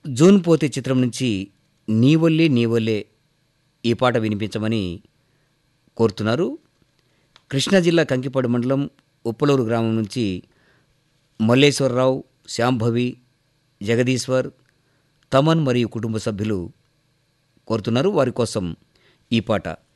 June పోతే చిత్రం నుంచి నీవొల్లే నీవొల్లే ఈ పాట వినిపించమని కోరుతున్నారు. కృష్ణా జిల్లా కంకిపాడు మండలం ఉప్పలూరు గ్రామం నుంచి మల్లేశ్వరరావు, శాంభవి, జగదీశ్వర్, తమన్ మరియు కుటుంబ సభ్యులు కోరుతున్నారు. వారి కోసం ఈ పాట.